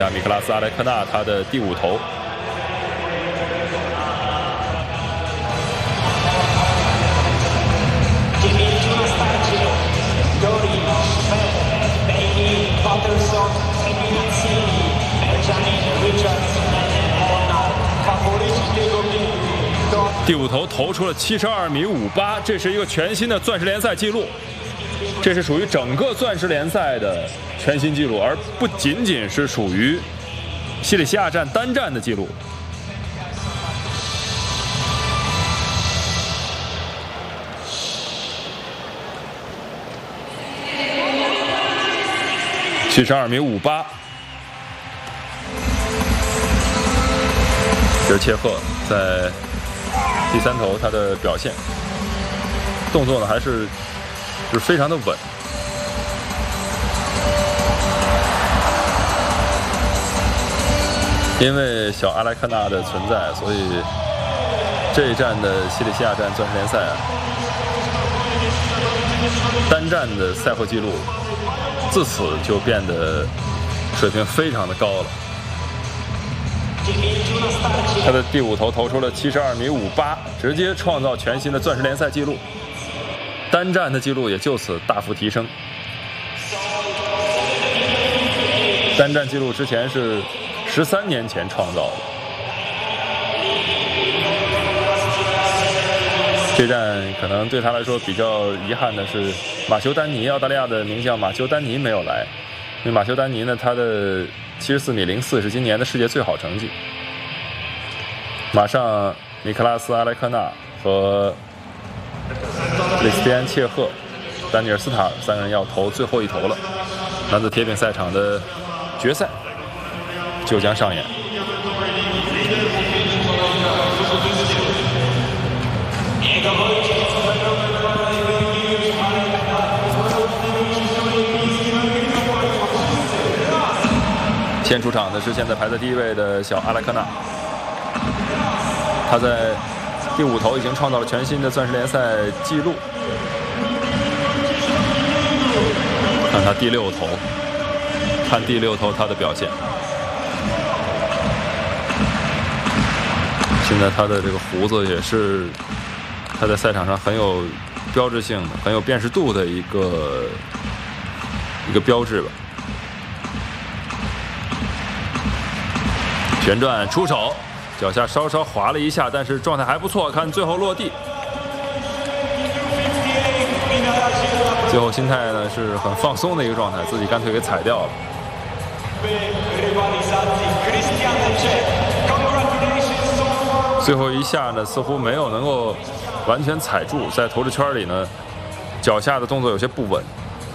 米克拉斯·阿莱克纳他的第5投。第5投投出了72.58米，这是一个全新的钻石联赛纪录。这是属于整个钻石联赛的全新纪录，而不仅仅是属于西里西亚站单站的纪录。72.58米。这是切赫在第3投他的表现，动作呢还是就是非常的稳。因为小阿莱克纳的存在，所以这一站的西里西亚站钻石联赛单站的赛后纪录，自此就变得水平非常的高了。他的第5投投出了72.58米，直接创造全新的钻石联赛纪录，单站的纪录也就此大幅提升。单站纪录之前是13年前创造的。这站可能对他来说比较遗憾的是，马修丹尼，澳大利亚的名将马修丹尼没有来。因为马修丹尼呢，他的74.04米是今年的世界最好成绩。马上米克拉斯·阿莱克纳和克里斯蒂安·切赫、丹尼尔·斯塔尔3个人要投最后1投了。男子铁饼赛场的决赛就将上演。先出场的是现在排在第1位的小阿莱克纳，他在第5投已经创造了全新的钻石联赛纪录。看他第6投，看第6投他的表现。现在他的这个胡子也是他在赛场上很有标志性的、很有辨识度的一个标志吧。旋转出手，脚下稍稍滑了一下，但是状态还不错。看最后落地，最后心态呢是很放松的一个状态，自己干脆给踩掉了。最后一下呢，似乎没有能够完全踩住，在投掷圈里呢，脚下的动作有些不稳。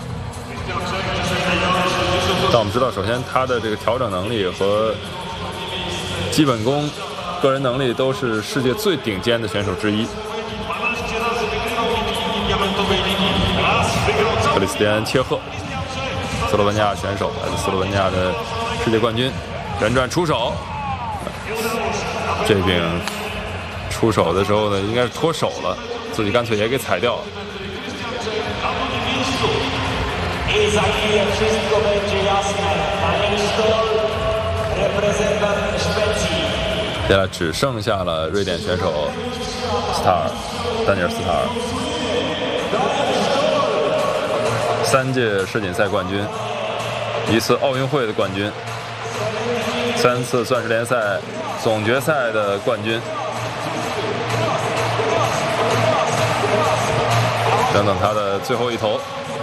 但我们知道，首先他的这个调整能力和基本功、个人能力都是世界最顶尖的选手之一。克里斯蒂安·切赫，斯洛文尼亚选手，来自斯洛文尼亚的世界冠军，旋转出手。这饼出手的时候呢，应该是脱手了，自己干脆也给踩掉了。现在只剩下了瑞典选手斯塔尔，丹尼尔·斯塔尔，3届世锦赛冠军，1次奥运会的冠军，3次钻石联赛总决赛的冠军，等等他的最后1投。